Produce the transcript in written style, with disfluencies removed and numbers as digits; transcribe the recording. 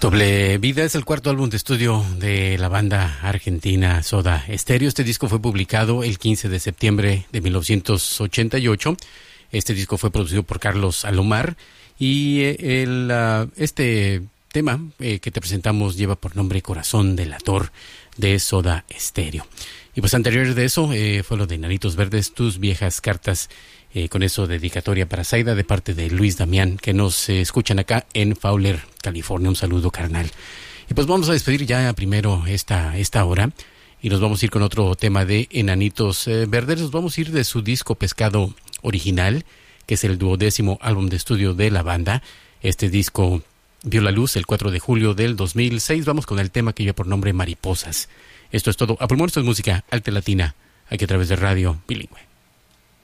Doble Vida es el cuarto álbum de estudio de la banda argentina Soda Stereo. Este disco fue publicado el 15 de septiembre de 1988. Este disco fue producido por Carlos Alomar y este tema que te presentamos lleva por nombre Corazón Delator de Soda Stereo. Y pues anterior de eso fue lo de Enanitos Verdes, Tus Viejas Cartas. Con eso, dedicatoria para Zaida de parte de Luis Damián, que nos escuchan acá en Fowler, California. Un saludo, carnal. Y pues vamos a despedir ya primero esta hora y nos vamos a ir con otro tema de Enanitos Verdes. Nos vamos a ir de su disco Pescado original, que es el 12º álbum de estudio de la banda. Este disco vio la luz el 4 de julio del 2006. Vamos con el tema que lleva por nombre Mariposas. Esto es todo. A pulmón, esto es música alta latina, aquí a través de Radio Bilingüe.